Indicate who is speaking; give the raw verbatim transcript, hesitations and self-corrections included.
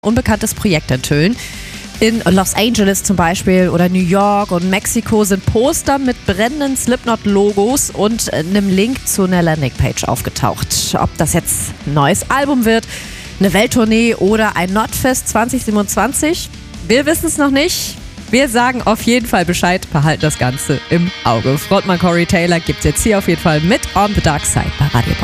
Speaker 1: unbekanntes Projekt enthüllen. In Los Angeles zum Beispiel oder New York und Mexiko sind Poster mit brennenden Slipknot-Logos und einem Link zu einer Landingpage aufgetaucht. Ob das jetzt ein neues Album wird, eine Welttournee oder ein Notfest zwanzig siebenundzwanzig, wir wissen es noch nicht. Wir sagen auf jeden Fall Bescheid, behalten das Ganze im Auge. Frontmann Corey Taylor gibt es jetzt hier auf jeden Fall mit On the Dark Side bei Radio Bob.